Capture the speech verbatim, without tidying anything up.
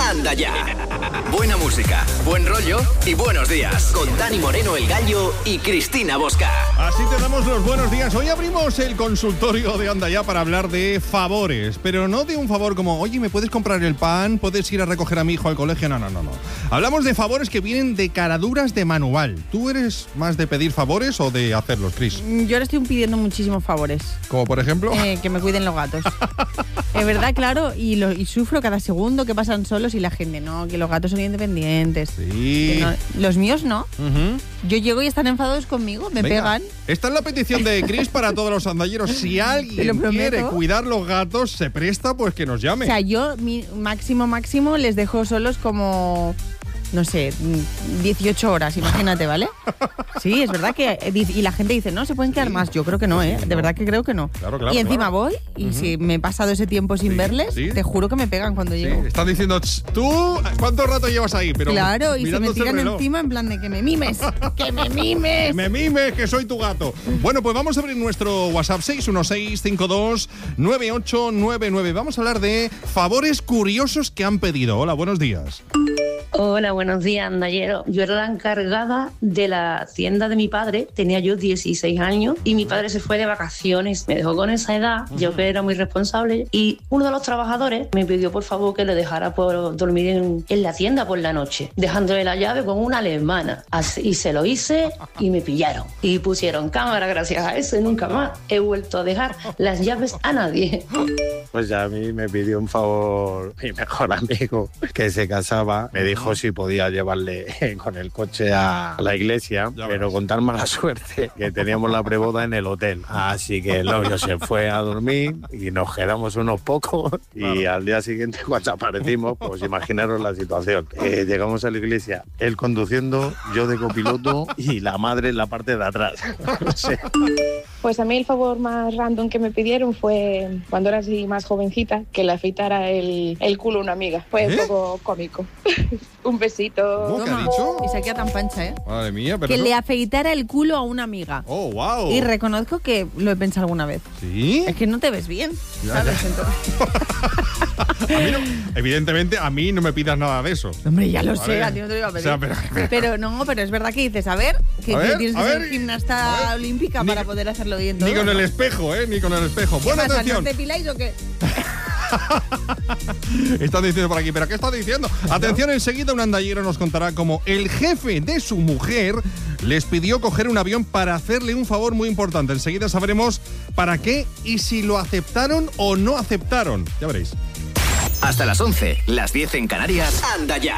Anda Ya. Buena música, buen rollo y buenos días. Con Dani Moreno, el Gallo, y Cristina Bosca. Así te damos los buenos días. Hoy abrimos el consultorio de Anda Ya para hablar de favores. Pero no de un favor como, oye, ¿me puedes comprar el pan? ¿Puedes ir a recoger a mi hijo al colegio? No, no, no, no. Hablamos de favores que vienen de caraduras de manual. ¿Tú eres más de pedir favores o de hacerlos, Cris? Yo le estoy pidiendo muchísimos favores. ¿Como por ejemplo? Eh, que me cuiden los gatos. Es verdad, claro, y, lo, y sufro cada segundo que pasan solos y la gente, no, que los gatos son independientes. Sí. No, los míos no. Uh-huh. Yo llego y están enfadados conmigo, me Venga. pegan. Esta es la petición de Cris para todos los andalleros. Si alguien quiere cuidar los gatos, se presta, pues que nos llame. O sea, yo mi máximo, máximo les dejo solos como, no sé, dieciocho horas, imagínate, ¿vale? Sí, es verdad que... Y la gente dice, no, se pueden quedar más. Yo creo que no, ¿eh? De verdad que creo que no. Claro, claro, y encima claro. voy, y uh-huh. si me he pasado ese tiempo sin sí, verles, sí. te juro que me pegan cuando sí. llego. Están diciendo, ¿tú cuánto rato llevas ahí? Pero claro, y se me tiran encima en plan de que me mimes. ¡Que me mimes! ¡Que me mimes, que soy tu gato! Bueno, pues vamos a abrir nuestro WhatsApp seis uno seis, cinco dos, nueve ocho nueve nueve. Vamos a hablar de favores curiosos que han pedido. Hola, buenos días. Hola, buenos días, andallero. Yo era la encargada de la hacienda de mi padre, tenía yo dieciséis años y mi padre se fue de vacaciones, me dejó con esa edad, uh-huh. yo que era muy responsable, y uno de los trabajadores me pidió por favor que le dejara por dormir en, en la tienda por la noche, dejándole la llave con una alemana. Así, y se lo hice y me pillaron. Y pusieron cámara gracias a eso y nunca más he vuelto a dejar las llaves a nadie. Pues ya a mí me pidió un favor mi mejor amigo que se casaba, me dijo si podía llevarle con el coche a la iglesia, ya pero con tan mala suerte que teníamos la preboda en el hotel. Así que el novio se fue a dormir y nos quedamos unos pocos y claro. al día siguiente cuando aparecimos, pues imaginaros la situación. Eh, llegamos a la iglesia, él conduciendo, yo de copiloto y la madre en la parte de atrás. No sé. Pues a mí el favor más random que me pidieron fue cuando era así más jovencita, que le afeitara el, el culo a una amiga. Fue ¿Eh? un poco cómico. Un besito. ¿Cómo que ha dicho? Y se queda tan pancha, ¿eh? Madre mía, pero que no... le afeitara el culo a una amiga. Oh, wow. Y reconozco que lo he pensado alguna vez. ¿Sí? Es que no te ves bien, ya, ¿sabes? Ya. Entonces... a mí no, evidentemente, a mí no me pidas nada de eso. Hombre, ya lo vale. sé, a ti no te lo iba a pedir. O sea, pero, pero... pero no, pero es verdad que dices, a ver, que, a que ver, tienes que ver, ser gimnasta olímpica ni, para poder hacerlo bien todo. Ni con ¿no? el espejo, ¿eh? Ni con el espejo. ¿Qué Buena pasa, atención. ¿no te depiláis o qué? Están diciendo por aquí, ¿pero qué está diciendo? Atención, enseguida un andallero nos contará cómo el jefe de su mujer les pidió coger un avión para hacerle un favor muy importante. Enseguida sabremos para qué y si lo aceptaron o no aceptaron. Ya veréis. Hasta las once, las diez en Canarias, Anda Ya.